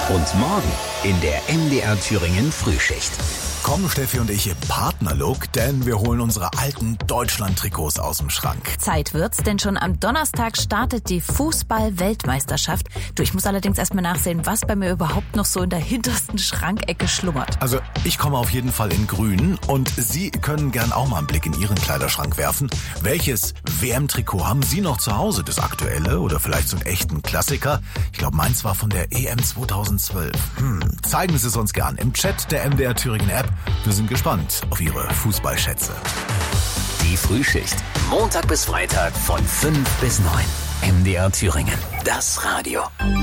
Und morgen in der MDR Thüringen Frühschicht. Kommen Steffi und ich im Partnerlook, denn wir holen unsere alten Deutschland-Trikots aus dem Schrank. Zeit wird's, denn schon am Donnerstag startet die Fußball-Weltmeisterschaft. Ich muss allerdings erstmal nachsehen, was bei mir überhaupt noch so in der hintersten Schrankecke schlummert. Also ich komme auf jeden Fall in grün und Sie können gern auch mal einen Blick in Ihren Kleiderschrank werfen. Welches WM-Trikot haben Sie noch zu Hause? Das aktuelle oder vielleicht so einen echten Klassiker? Ich glaube, meins war von der EM 2012. Zeigen Sie es uns gern im Chat der MDR Thüringen App. Wir sind gespannt auf Ihre Fußballschätze. Die Frühschicht. Montag bis Freitag von 5 bis 9. MDR Thüringen. Das Radio.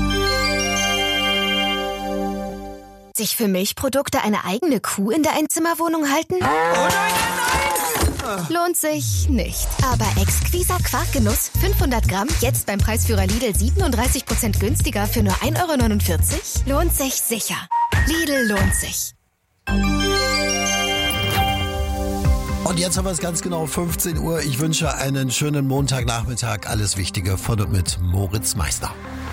Sich für Milchprodukte eine eigene Kuh in der Einzimmerwohnung halten? Oh nein! Lohnt sich nicht. Aber exquiser Quarkgenuss, 500 Gramm, jetzt beim Preisführer Lidl 37% günstiger für nur 1,49 €? Lohnt sich sicher. Lidl lohnt sich. Und jetzt haben wir es ganz genau 15 Uhr. Ich wünsche einen schönen Montagnachmittag. Alles Wichtige von und mit Moritz Meister.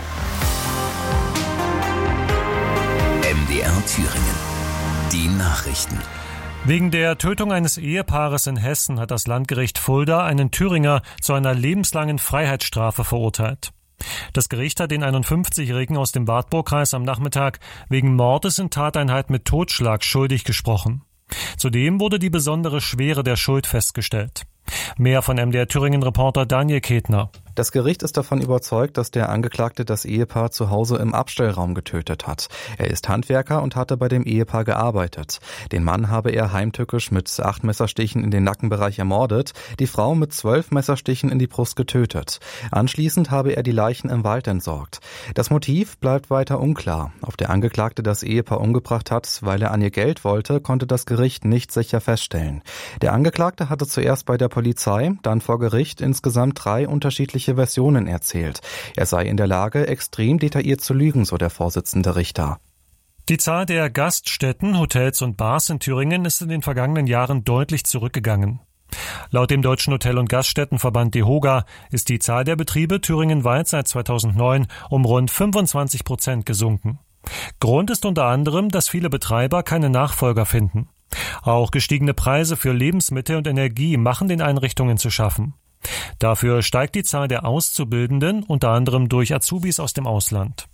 MDR Thüringen. Die Nachrichten. Wegen der Tötung eines Ehepaares in Hessen hat das Landgericht Fulda einen Thüringer zu einer lebenslangen Freiheitsstrafe verurteilt. Das Gericht hat den 51-Jährigen aus dem Wartburgkreis am Nachmittag wegen Mordes in Tateinheit mit Totschlag schuldig gesprochen. Zudem wurde die besondere Schwere der Schuld festgestellt. Mehr von MDR Thüringen-Reporter Daniel Ketner. Das Gericht ist davon überzeugt, dass der Angeklagte das Ehepaar zu Hause im Abstellraum getötet hat. Er ist Handwerker und hatte bei dem Ehepaar gearbeitet. Den Mann habe er heimtückisch mit 8 Messerstichen in den Nackenbereich ermordet, die Frau mit 12 Messerstichen in die Brust getötet. Anschließend habe er die Leichen im Wald entsorgt. Das Motiv bleibt weiter unklar. Ob der Angeklagte das Ehepaar umgebracht hat, weil er an ihr Geld wollte, konnte das Gericht nicht sicher feststellen. Der Angeklagte hatte zuerst bei der Polizei, dann vor Gericht insgesamt 3 unterschiedliche Versionen erzählt. Er sei in der Lage, extrem detailliert zu lügen, so der Vorsitzende Richter. Die Zahl der Gaststätten, Hotels und Bars in Thüringen ist in den vergangenen Jahren deutlich zurückgegangen. Laut dem Deutschen Hotel- und Gaststättenverband DEHOGA ist die Zahl der Betriebe thüringenweit seit 2009 um rund 25% gesunken. Grund ist unter anderem, dass viele Betreiber keine Nachfolger finden. Auch gestiegene Preise für Lebensmittel und Energie machen den Einrichtungen zu schaffen. Dafür steigt die Zahl der Auszubildenden, unter anderem durch Azubis aus dem Ausland.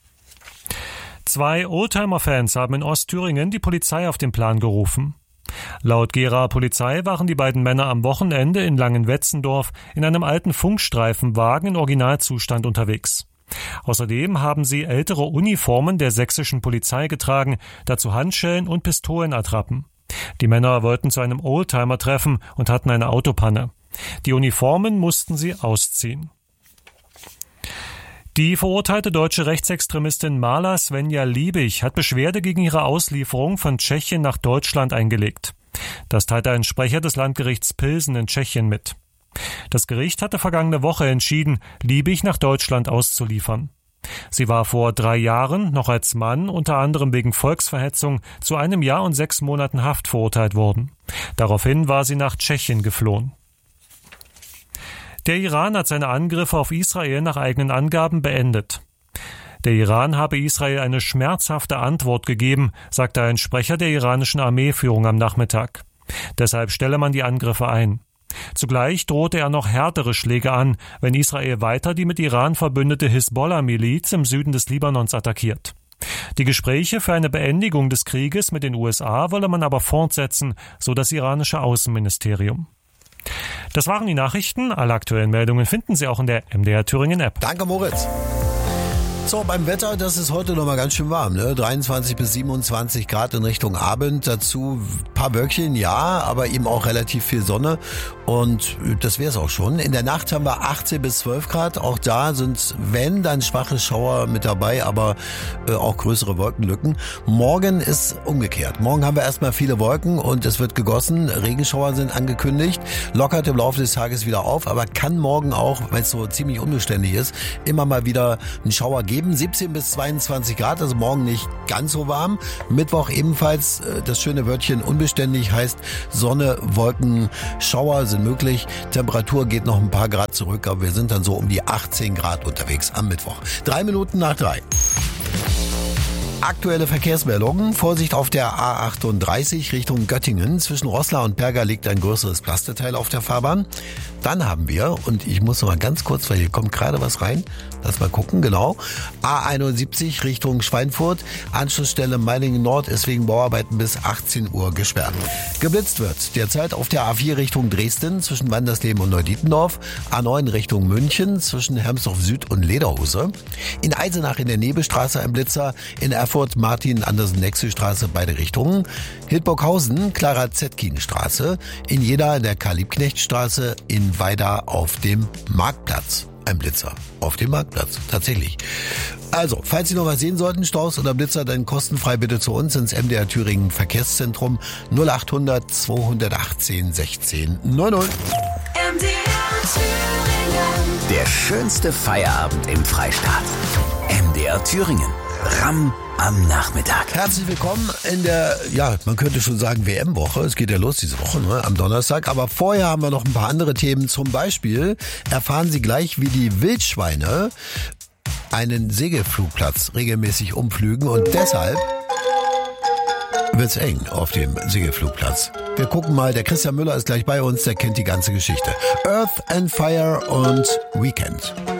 2 Oldtimer-Fans haben in Ostthüringen die Polizei auf den Plan gerufen. Laut Geraer Polizei waren die beiden Männer am Wochenende in Langenwetzendorf in einem alten Funkstreifenwagen in Originalzustand unterwegs. Außerdem haben sie ältere Uniformen der sächsischen Polizei getragen, dazu Handschellen und Pistolenattrappen. Die Männer wollten zu einem Oldtimer treffen und hatten eine Autopanne. Die Uniformen mussten sie ausziehen. Die verurteilte deutsche Rechtsextremistin Marla Svenja Liebig hat Beschwerde gegen ihre Auslieferung von Tschechien nach Deutschland eingelegt. Das teilte ein Sprecher des Landgerichts Pilsen in Tschechien mit. Das Gericht hatte vergangene Woche entschieden, Liebig nach Deutschland auszuliefern. Sie war vor 3 Jahren noch als Mann unter anderem wegen Volksverhetzung zu 1 Jahr und 6 Monaten Haft verurteilt worden. Daraufhin war sie nach Tschechien geflohen. Der Iran hat seine Angriffe auf Israel nach eigenen Angaben beendet. Der Iran habe Israel eine schmerzhafte Antwort gegeben, sagte ein Sprecher der iranischen Armeeführung am Nachmittag. Deshalb stelle man die Angriffe ein. Zugleich drohte er noch härtere Schläge an, wenn Israel weiter die mit Iran verbündete Hisbollah-Miliz im Süden des Libanons attackiert. Die Gespräche für eine Beendigung des Krieges mit den USA wolle man aber fortsetzen, so das iranische Außenministerium. Das waren die Nachrichten. Alle aktuellen Meldungen finden Sie auch in der MDR Thüringen App. Danke, Moritz. So, beim Wetter, das ist heute noch mal ganz schön warm, ne? 23 bis 27 Grad in Richtung Abend. Dazu ein paar Wölkchen, ja, aber eben auch relativ viel Sonne. Und das wäre es auch schon. In der Nacht haben wir 18 bis 12 Grad. Auch da sind, wenn, dann schwache Schauer mit dabei, aber auch größere Wolkenlücken. Morgen ist umgekehrt. Morgen haben wir erstmal viele Wolken und es wird gegossen. Regenschauer sind angekündigt. Lockert im Laufe des Tages wieder auf, aber kann morgen auch, weil es so ziemlich unbeständig ist, immer mal wieder einen Schauer geben. 17 bis 22 Grad, also morgen nicht ganz so warm. Mittwoch ebenfalls das schöne Wörtchen unbeständig, heißt Sonne, Wolken, Schauer sind möglich. Temperatur geht noch ein paar Grad zurück, aber wir sind dann so um die 18 Grad unterwegs am Mittwoch. 3 Minuten nach 3. Aktuelle Verkehrsmeldungen. Vorsicht auf der A38 Richtung Göttingen. Zwischen Roßla und Perga liegt ein größeres Plasteteil auf der Fahrbahn. Dann haben wir, und ich muss noch mal ganz kurz, weil hier kommt gerade was rein, lass mal gucken, genau. A71 Richtung Schweinfurt. Anschlussstelle Meiningen Nord ist wegen Bauarbeiten bis 18 Uhr gesperrt. Geblitzt wird derzeit auf der A4 Richtung Dresden zwischen Wandersleben und Neudietendorf. A9 Richtung München zwischen Hermsdorf Süd und Lederhose. In Eisenach in der Nebelstraße ein Blitzer. In Erfurt Martin-Andersen-Nexü-Straße beide Richtungen. Hildburghausen Clara-Zetkin-Straße. In Jena in der Karl-Liebknecht-Straße. In Weida auf dem Marktplatz. Ein Blitzer auf dem Marktplatz, tatsächlich. Also, falls Sie noch was sehen sollten, Staus oder Blitzer, dann kostenfrei bitte zu uns ins MDR Thüringen Verkehrszentrum 0800 218 16 90. MDR Thüringen. Der schönste Feierabend im Freistaat. MDR Thüringen. Ramm am Nachmittag. Herzlich willkommen in der, man könnte schon sagen WM-Woche. Es geht ja los diese Woche, am Donnerstag. Aber vorher haben wir noch ein paar andere Themen. Zum Beispiel erfahren Sie gleich, wie die Wildschweine einen Segelflugplatz regelmäßig umflügen. Und deshalb wird's eng auf dem Segelflugplatz. Wir gucken mal, der Christian Müller ist gleich bei uns, der kennt die ganze Geschichte. Earth and Fire und Weekend.